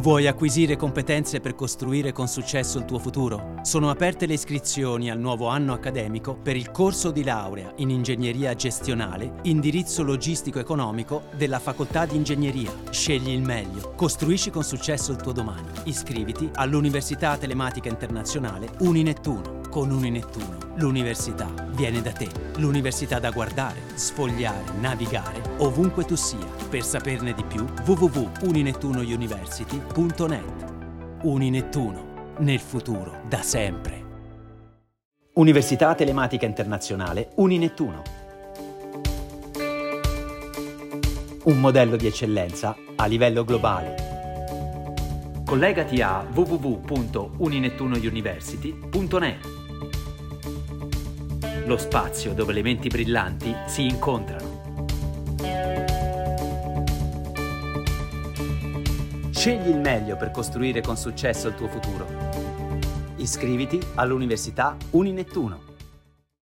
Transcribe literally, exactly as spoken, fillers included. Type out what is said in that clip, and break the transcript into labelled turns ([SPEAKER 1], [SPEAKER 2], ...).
[SPEAKER 1] Vuoi acquisire competenze per costruire con successo il tuo futuro? Sono aperte le iscrizioni al nuovo anno accademico per il corso di laurea in ingegneria gestionale, indirizzo logistico-economico della Facoltà di Ingegneria. Scegli il meglio, costruisci con successo il tuo domani. Iscriviti all'Università Telematica Internazionale Uninettuno. Con Uninettuno, l'università viene da te. L'università da guardare, sfogliare, navigare, ovunque tu sia. Per saperne di più, w w w punto uninettunouniversity punto net. Uninettuno, nel futuro, da sempre. Università Telematica Internazionale Uninettuno. Un modello di eccellenza a livello globale. Collegati a w w w punto uninettunouniversity punto net. Lo spazio dove le menti brillanti si incontrano. Scegli il meglio per costruire con successo il tuo futuro. Iscriviti all'Università Uninettuno.